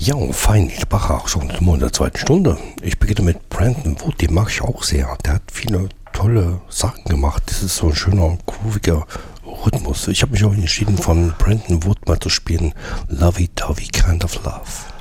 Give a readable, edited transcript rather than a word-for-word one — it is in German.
Ja, und fein, ich mache auch schon in der zweiten Stunde. Ich beginne mit Brandon Wood, den mag ich auch sehr. Der hat viele tolle Sachen gemacht. Das ist so ein schöner, grooviger Rhythmus. Ich habe mich auch entschieden, von Brandon Wood mal zu spielen. Lovey Dovey Kind of Love.